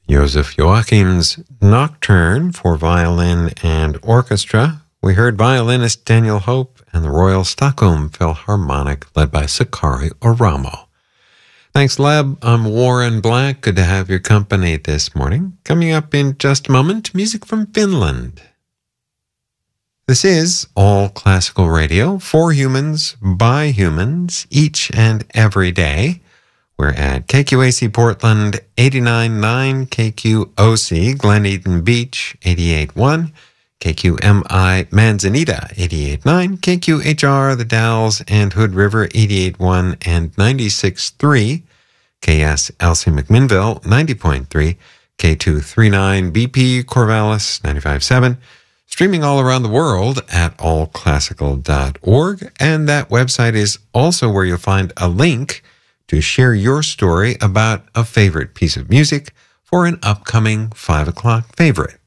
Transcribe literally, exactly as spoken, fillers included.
Joseph Joachim's Nocturne for violin and orchestra. We heard violinist Daniel Hope and the Royal Stockholm Philharmonic led by Sakari Oramo. Thanks, Leb. I'm Warren Black. Good to have your company this morning. Coming up in just a moment, music from Finland. This is All Classical Radio for humans, by humans, each and every day. We're at K Q A C Portland, eighty-nine point nine, K Q O C Glen Eden Beach, eighty-eight point one, K Q M I Manzanita, eighty-eight point nine, K Q H R The Dalles and Hood River, eighty-eight point one and ninety-six point three, K S L C McMinnville, ninety point three, K two thirty-nine B P Corvallis, ninety-five point seven, streaming all around the world at all classical dot org, and that website is also where you'll find a link to share your story about a favorite piece of music for an upcoming five o'clock favorite.